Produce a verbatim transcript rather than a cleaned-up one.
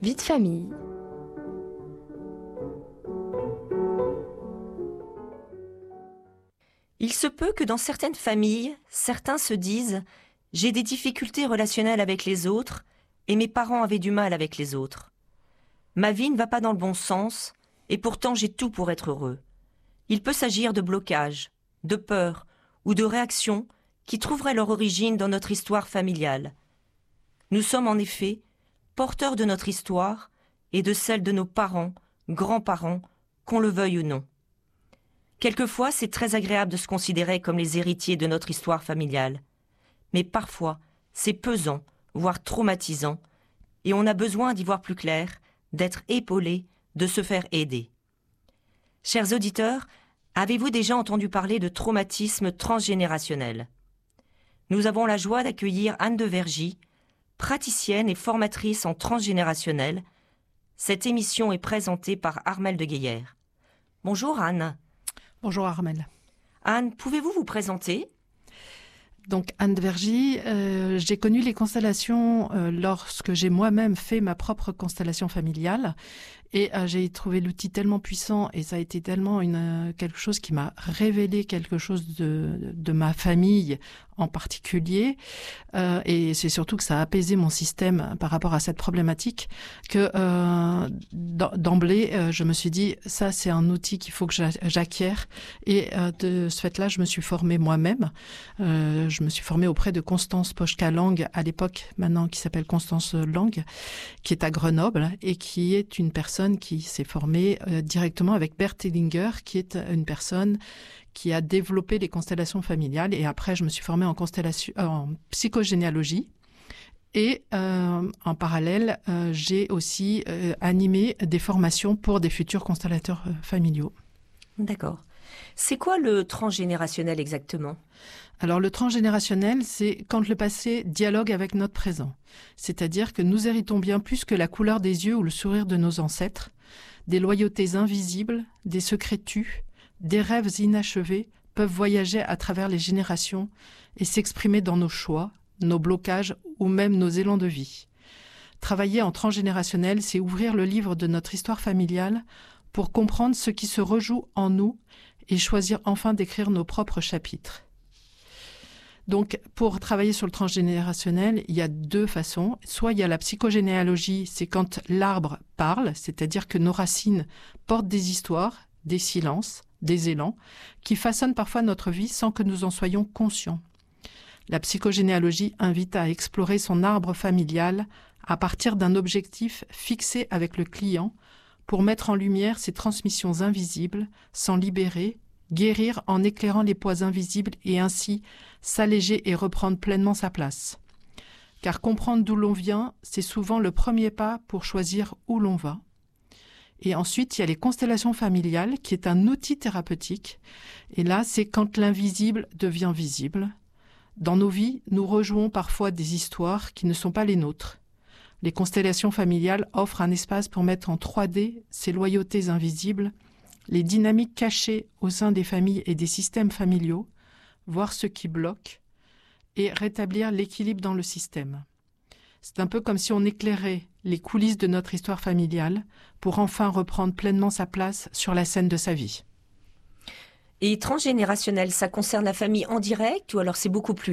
Vie de famille. Il se peut que dans certaines familles, certains se disent « j'ai des difficultés relationnelles avec les autres et mes parents avaient du mal avec les autres. Ma vie ne va pas dans le bon sens et pourtant j'ai tout pour être heureux. » Il peut s'agir de blocages, de peurs ou de réactions qui trouveraient leur origine dans notre histoire familiale. Nous sommes en effet porteurs de notre histoire et de celle de nos parents, grands-parents, qu'on le veuille ou non. Quelquefois, c'est très agréable de se considérer comme les héritiers de notre histoire familiale. Mais parfois, c'est pesant, voire traumatisant, et on a besoin d'y voir plus clair, d'être épaulé, de se faire aider. Chers auditeurs, avez-vous déjà entendu parler de traumatisme transgénérationnel ? Nous avons la joie d'accueillir Anne de Vergy, praticienne et formatrice en transgénérationnel. Cette émission est présentée par Armelle de Guéillère. Bonjour Anne. Bonjour Armelle. Anne, pouvez-vous vous présenter ? Donc Anne de Vergy, euh, j'ai connu les constellations euh, lorsque j'ai moi-même fait ma propre constellation familiale et euh, j'ai trouvé l'outil tellement puissant et ça a été tellement une, euh, quelque chose qui m'a révélé quelque chose de, de ma famille en particulier euh, et c'est surtout que ça a apaisé mon système par rapport à cette problématique que euh, d'emblée euh, je me suis dit ça c'est un outil qu'il faut que j'acquière et euh, de ce fait-là je me suis formée moi-même. Euh, je me suis formée auprès de Constance Poschka-Lang à l'époque maintenant qui s'appelle Constance Lang qui est à Grenoble et qui est une personne qui s'est formée euh, directement avec Bert Hellinger qui est une personne qui a développé les constellations familiales et après je me suis formée en constellation en psychogénéalogie et euh, en parallèle euh, j'ai aussi euh, animé des formations pour des futurs constellateurs euh, familiaux. D'accord. C'est quoi le transgénérationnel exactement ? Alors le transgénérationnel, c'est quand le passé dialogue avec notre présent. C'est-à-dire que nous héritons bien plus que la couleur des yeux ou le sourire de nos ancêtres, des loyautés invisibles, des secrets tus, des rêves inachevés peuvent voyager à travers les générations et s'exprimer dans nos choix, nos blocages ou même nos élans de vie. Travailler en transgénérationnel, c'est ouvrir le livre de notre histoire familiale pour comprendre ce qui se rejoue en nous et choisir enfin d'écrire nos propres chapitres. Donc, pour travailler sur le transgénérationnel, il y a deux façons. Soit il y a la psychogénéalogie, c'est quand l'arbre parle, c'est-à-dire que nos racines portent des histoires, des silences, des élans, qui façonnent parfois notre vie sans que nous en soyons conscients. La psychogénéalogie invite à explorer son arbre familial à partir d'un objectif fixé avec le client pour mettre en lumière ces transmissions invisibles, s'en libérer, guérir en éclairant les poids invisibles et ainsi s'alléger et reprendre pleinement sa place. Car comprendre d'où l'on vient, c'est souvent le premier pas pour choisir où l'on va. Et ensuite, il y a les constellations familiales, qui est un outil thérapeutique. Et là, c'est quand l'invisible devient visible. Dans nos vies, nous rejouons parfois des histoires qui ne sont pas les nôtres. Les constellations familiales offrent un espace pour mettre en trois D ces loyautés invisibles, les dynamiques cachées au sein des familles et des systèmes familiaux, voir ce qui bloque et rétablir l'équilibre dans le système. C'est un peu comme si on éclairait les coulisses de notre histoire familiale pour enfin reprendre pleinement sa place sur la scène de sa vie. Et transgénérationnel, ça concerne la famille en direct ou alors c'est beaucoup plus